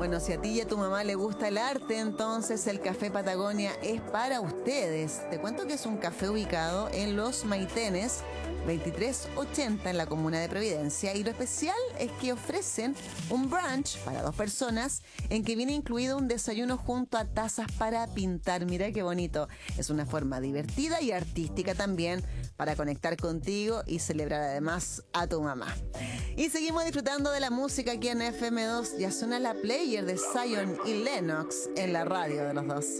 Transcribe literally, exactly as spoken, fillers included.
Bueno, si a ti y a tu mamá le gusta el arte, entonces el Café Patagonia es para ustedes. Te cuento que es un café ubicado en Los Maitenes, veintitrés ochenta en la comuna de Providencia, y lo especial es que ofrecen un brunch para dos personas en que viene incluido un desayuno junto a tazas para pintar. Mira qué bonito. Es una forma divertida y artística también para conectar contigo y celebrar además a tu mamá. Y seguimos disfrutando de la música aquí en F M dos. Ya suena la player de Zion y Lennox en la radio de los dos.